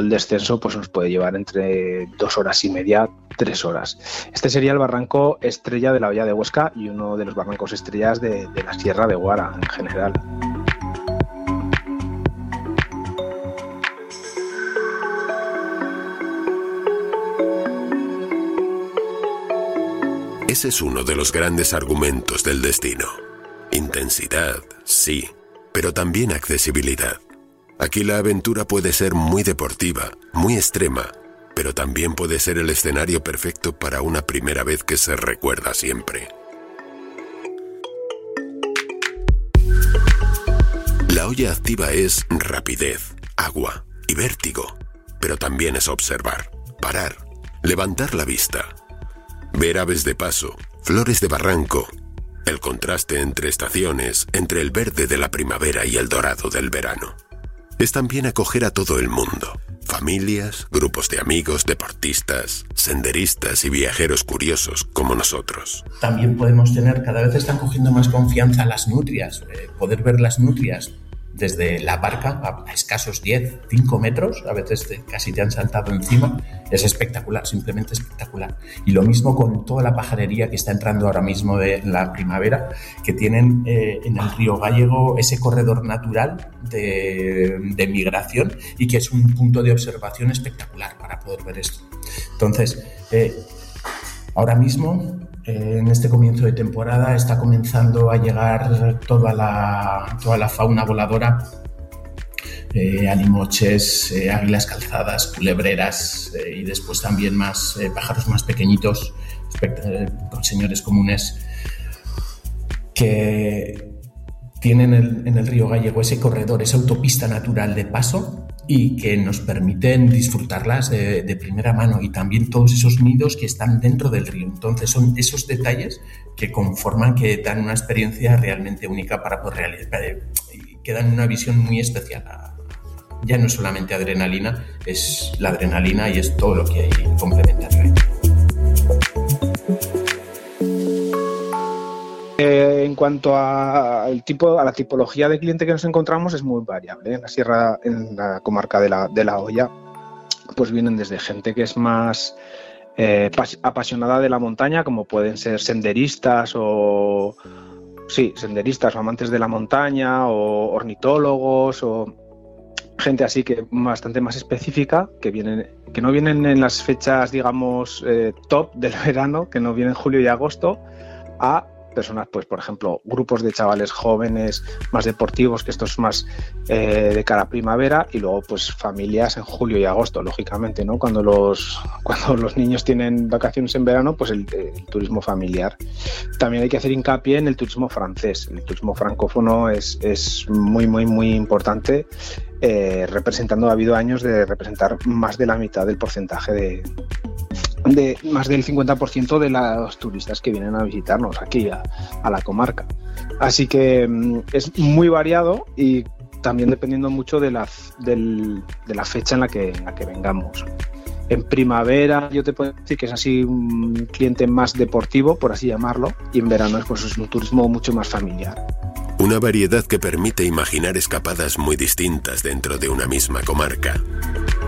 el descenso pues nos puede llevar entre 2 horas y media, 3 horas. Este sería el barranco estrella de la Hoya de Huesca y uno de los barrancos estrellas de la Sierra de Guara en general. Ese es uno de los grandes argumentos del destino. Intensidad, sí, pero también accesibilidad. Aquí la aventura puede ser muy deportiva, muy extrema, pero también puede ser el escenario perfecto para una primera vez que se recuerda siempre. La Hoya Activa es rapidez, agua y vértigo, pero también es observar, parar, levantar la vista, ver aves de paso, flores de barranco, el contraste entre estaciones, entre el verde de la primavera y el dorado del verano. Es también acoger a todo el mundo, familias, grupos de amigos, deportistas, senderistas y viajeros curiosos como nosotros. También podemos tener, cada vez están cogiendo más confianza las nutrias, poder ver las nutrias desde la barca a escasos 5 metros, a veces casi te han saltado encima, es espectacular, simplemente espectacular. Y lo mismo con toda la pajarería que está entrando ahora mismo de la primavera, que tienen en el río Gállego ese corredor natural de migración y que es un punto de observación espectacular para poder ver esto. Entonces, ahora mismo, en este comienzo de temporada, está comenzando a llegar toda la fauna voladora, alimoches, águilas calzadas, culebreras y después también más pájaros más pequeñitos, señores comunes, que tienen en el río Gállego ese corredor, esa autopista natural de paso y que nos permiten disfrutarlas de primera mano, y también todos esos nidos que están dentro del río. Entonces son esos detalles que conforman, que dan una experiencia realmente única para poder realizar, y que dan una visión muy especial. Ya no es solamente adrenalina, es la adrenalina y es todo lo que hay complementario. En cuanto a la tipología de cliente que nos encontramos, es muy variable. En la sierra, en la comarca de la Hoya, pues vienen desde gente que es más apasionada de la montaña, como pueden ser senderistas o amantes de la montaña, o ornitólogos, o gente así que bastante más específica, que no vienen en las fechas, digamos, top del verano, que no vienen en julio y agosto, a personas, pues por ejemplo, grupos de chavales jóvenes más deportivos, que esto es más de cara a primavera, y luego pues familias en julio y agosto, lógicamente, ¿no? Cuando los niños tienen vacaciones en verano, pues el turismo familiar. También hay que hacer hincapié en el turismo francés. El turismo francófono es muy, muy, muy importante, ha habido años de representar más de la mitad del porcentaje de más del 50% de los turistas que vienen a visitarnos aquí a la comarca. Así que es muy variado, y también dependiendo mucho de la fecha en la que vengamos. En primavera yo te puedo decir que es así un cliente más deportivo, por así llamarlo, y en verano es un turismo mucho más familiar. Una variedad que permite imaginar escapadas muy distintas dentro de una misma comarca.